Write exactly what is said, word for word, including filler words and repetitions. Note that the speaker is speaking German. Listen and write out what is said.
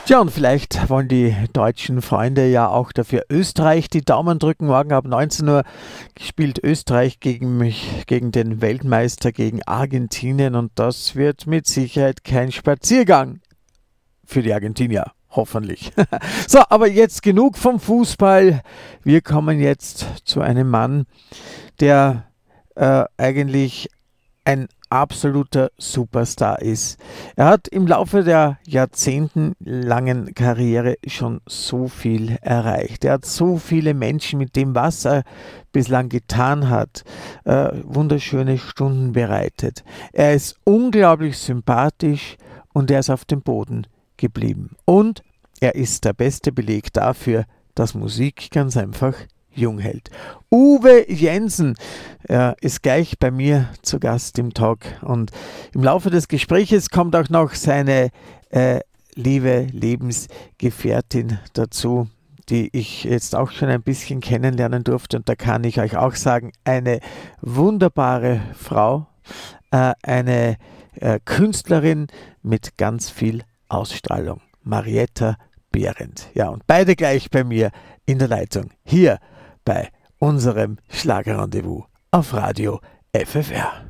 Tja, und vielleicht wollen die deutschen Freunde ja auch dafür Österreich die Daumen drücken. Morgen ab neunzehn Uhr spielt Österreich gegen mich, gegen den Weltmeister, gegen Argentinien. Und das wird mit Sicherheit kein Spaziergang für die Argentinier. Hoffentlich. So, aber jetzt genug vom Fußball. Wir kommen jetzt zu einem Mann, der äh, eigentlich ein absoluter Superstar ist. Er hat im Laufe der jahrzehntelangen Karriere schon so viel erreicht. Er hat so viele Menschen mit dem, was er bislang getan hat, äh, wunderschöne Stunden bereitet. Er ist unglaublich sympathisch und er ist auf dem Boden geblieben. Und er ist der beste Beleg dafür, dass Musik ganz einfach jung hält. Uwe Jensen äh, ist gleich bei mir zu Gast im Talk und im Laufe des Gespräches kommt auch noch seine äh, liebe Lebensgefährtin dazu, die ich jetzt auch schon ein bisschen kennenlernen durfte, und da kann ich euch auch sagen, eine wunderbare Frau, äh, eine äh, Künstlerin mit ganz viel Ausstrahlung, Marietta Behrendt. Ja, und beide gleich bei mir in der Leitung, hier bei unserem Schlagerrendezvous auf Radio F F R.